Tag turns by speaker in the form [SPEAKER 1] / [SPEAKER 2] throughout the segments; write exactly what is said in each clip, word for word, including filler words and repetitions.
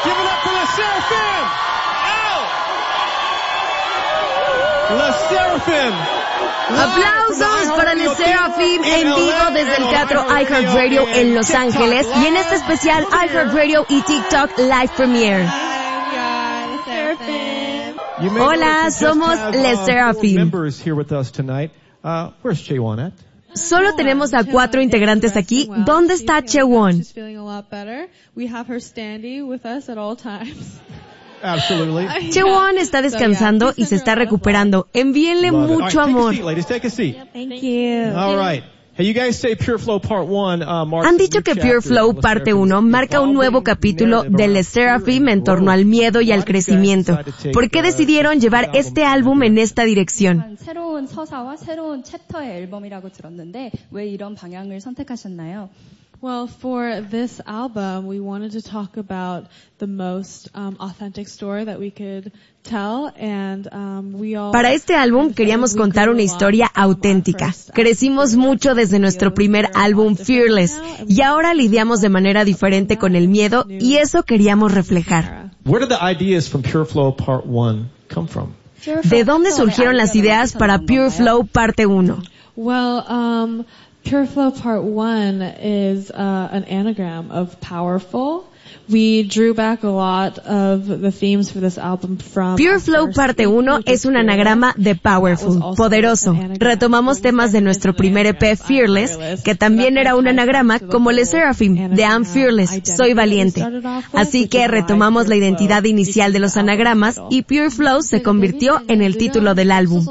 [SPEAKER 1] Give it up for Le Seraphim! Ow! Le Seraphim!
[SPEAKER 2] Aplausos para Le Seraphim en vivo desde el Teatro iHeartRadio en Los Ángeles y en este especial iHeartRadio y TikTok Live Premiere. Hola, somos Le Seraphim. Solo tenemos a cuatro integrantes aquí. ¿Dónde está Chaewon? Chaewon está descansando y se está recuperando. Envíenle mucho amor. Han dicho que Pure Flow parte uno marca un nuevo capítulo de Le Seraphim en torno al miedo y al crecimiento. ¿Por qué decidieron llevar este álbum en esta dirección?
[SPEAKER 3] Well, for this album, we wanted to talk about the most um, authentic story that we could tell, and um, we all.
[SPEAKER 2] Para este álbum queríamos contar una historia auténtica. Crecimos mucho desde nuestro primer álbum Fearless, y ahora lidiamos de manera diferente con el miedo, y eso queríamos reflejar.
[SPEAKER 1] Where did the ideas from Pure Flow Part one come from?
[SPEAKER 2] ¿De dónde surgieron las ideas para Pure Flow Parte uno?
[SPEAKER 3] Well, um. Pure Flow Part one is uh, an anagram of powerful. We drew back a lot of the themes for this album from
[SPEAKER 2] Pure Flow Parte uno es un anagrama de powerful, poderoso. Retomamos temas de nuestro primer E P Fearless, que también era un anagrama como Le Seraphim, de I'm Fearless, soy valiente. Así que retomamos la identidad inicial de los anagramas y Pure Flow se convirtió en el título del álbum.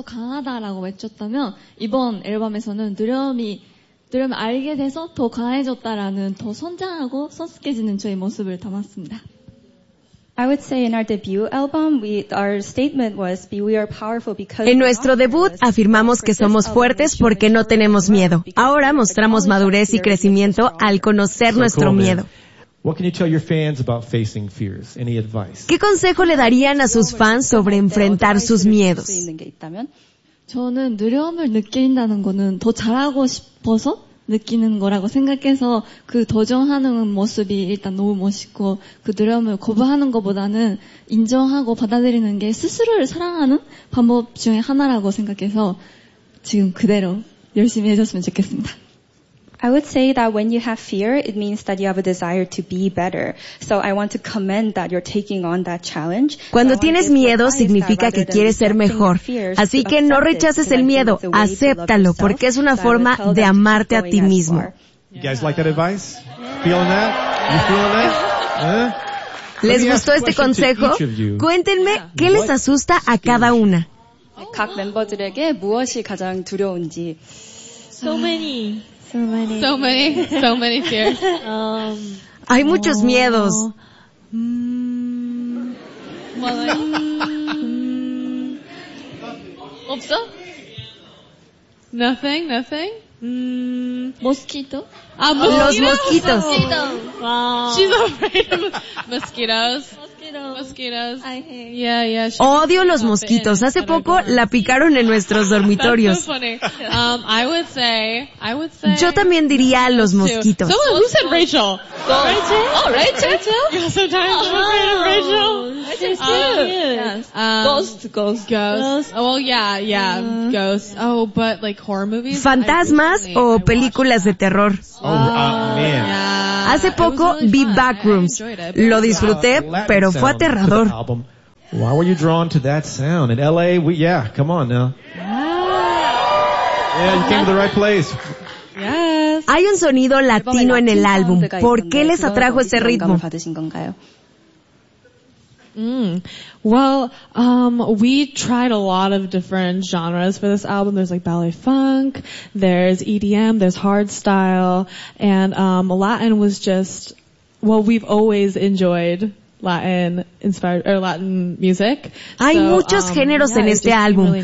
[SPEAKER 4] 두려움을 알게 돼서 더 강해졌다라는 더 선장하고 성숙해지는 저희 모습을 담았습니다.
[SPEAKER 5] I would say in our debut album, we, our statement was, we are powerful because
[SPEAKER 2] En nuestro debut afirmamos que somos fuertes porque no tenemos miedo. Ahora mostramos madurez y crecimiento al conocer nuestro miedo.
[SPEAKER 1] What can you tell your fans about facing fears? Any advice?
[SPEAKER 2] ¿Qué consejo le darían a sus fans sobre enfrentar sus miedos?
[SPEAKER 4] 저는 두려움을 느낀다는 거는 더 잘하고 싶어서 느끼는 거라고 생각해서 그 도전하는 모습이 일단 너무 멋있고 그 두려움을 거부하는 것보다는 인정하고 받아들이는 게 스스로를 사랑하는 방법 중에 하나라고 생각해서 지금 그대로 열심히 해줬으면 좋겠습니다.
[SPEAKER 5] I would say that when you have fear, it means that you have a desire to be better. So I want to commend that you're taking on that challenge.
[SPEAKER 2] Cuando tienes miedo significa que quieres ser mejor. Así que no rechaces el miedo, acéptalo, porque es una forma de amarte a ti mismo.
[SPEAKER 1] You guys like that advice? Feeling that? You feeling that? Huh?
[SPEAKER 2] ¿Les gustó este consejo? Cuéntenme qué les asusta a cada una.
[SPEAKER 5] 각 멤버들에게 무엇이 가장 두려운지.
[SPEAKER 3] So many.
[SPEAKER 4] So many.
[SPEAKER 3] So many. So many fears.
[SPEAKER 4] Um,
[SPEAKER 2] Hay muchos miedos.
[SPEAKER 3] Mm, well, like, mm, 없어? Nothing, nothing? Mm,
[SPEAKER 4] mosquito.
[SPEAKER 3] Ah,
[SPEAKER 2] Los mosquitos.
[SPEAKER 4] Wow.
[SPEAKER 3] She's afraid of mosquitoes.
[SPEAKER 4] Mosquitoes.
[SPEAKER 3] Mosquitoes.
[SPEAKER 4] I hate.
[SPEAKER 3] Yeah, yeah. she-
[SPEAKER 2] Odio los mosquitos. Hace poco la picaron en nuestros
[SPEAKER 3] That's
[SPEAKER 2] dormitorios.
[SPEAKER 3] so funny. Um, I would say, I would say.
[SPEAKER 2] Yo también diría a los mosquitos.
[SPEAKER 3] Someone who said Rachel.
[SPEAKER 4] Rachel? Oh, Rachel?
[SPEAKER 3] Yeah, sometimes I'm afraid of Rachel.
[SPEAKER 4] Rachel too.
[SPEAKER 3] Um,
[SPEAKER 4] Yes.
[SPEAKER 3] Um,
[SPEAKER 4] Ghost, ghost.
[SPEAKER 3] Ghosts. Oh, well, yeah, yeah,
[SPEAKER 4] Uh,
[SPEAKER 3] ghosts. Oh, but like horror movies.
[SPEAKER 2] ¿Fantasmas
[SPEAKER 3] I recently- I
[SPEAKER 2] o
[SPEAKER 3] watched
[SPEAKER 2] películas de terror?
[SPEAKER 1] Oh, uh, man.
[SPEAKER 3] Yeah.
[SPEAKER 2] Hace
[SPEAKER 3] It was
[SPEAKER 2] poco
[SPEAKER 3] really
[SPEAKER 2] vi
[SPEAKER 3] fun. I- I
[SPEAKER 2] Backrooms.
[SPEAKER 3] enjoyed it.
[SPEAKER 2] Lo disfruté,
[SPEAKER 1] Latin
[SPEAKER 2] pero fue
[SPEAKER 1] sound to the
[SPEAKER 2] aterrador.
[SPEAKER 1] album. Why were you drawn to that sound? In L A, we, yeah, come on now. Yeah, you came to the right place.
[SPEAKER 3] Yes.
[SPEAKER 2] Hay un sonido latino en el álbum. ¿Por qué les atrajo ese ritmo?
[SPEAKER 5] 받으신 건가요?
[SPEAKER 3] Mm. Well, um, we tried a lot of different genres for this album. There's like ballet funk, there's E D M, there's hardstyle, and um, Latin was just, well, we've always enjoyed Latin inspired or Latin music.
[SPEAKER 2] Hay
[SPEAKER 3] So,
[SPEAKER 2] muchos
[SPEAKER 3] um,
[SPEAKER 2] géneros
[SPEAKER 3] yeah,
[SPEAKER 2] en
[SPEAKER 3] it
[SPEAKER 2] este
[SPEAKER 3] just seemed
[SPEAKER 2] álbum.
[SPEAKER 3] really